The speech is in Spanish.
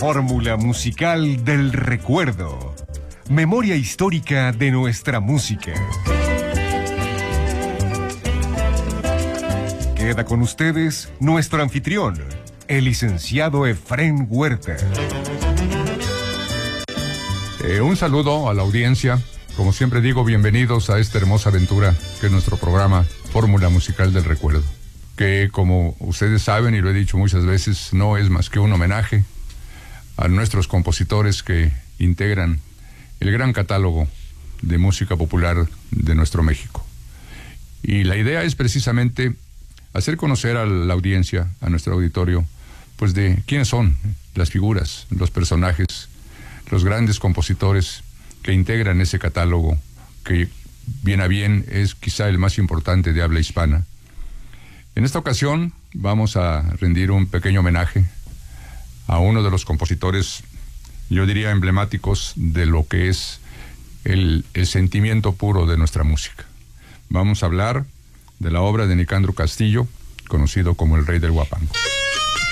Fórmula musical del recuerdo. Memoria histórica de nuestra música. Queda con ustedes nuestro anfitrión, el licenciado Efrén Huerta. Un saludo a la audiencia. Como siempre digo, bienvenidos a esta hermosa aventura que es nuestro programa Fórmula Musical del Recuerdo, que como ustedes saben y lo he dicho muchas veces, no es más que un homenaje a nuestros compositores que integran el gran catálogo de música popular de nuestro México. Y la idea es precisamente hacer conocer a la audiencia, a nuestro auditorio, pues de quiénes son las figuras, los personajes, los grandes compositores que integran ese catálogo, que bien a bien es quizá el más importante de habla hispana. En esta ocasión vamos a rendir un pequeño homenaje a uno de los compositores, yo diría, emblemáticos de lo que es el sentimiento puro de nuestra música. Vamos a hablar de la obra de Nicandro Castillo, conocido como el Rey del Huapango.